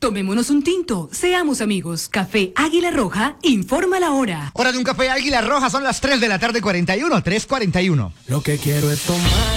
Tomémonos un tinto, seamos amigos. Café Águila Roja, informa la hora. Hora de un café Águila Roja, son las 3 de la tarde 41, 3:41. Lo que quiero es tomar.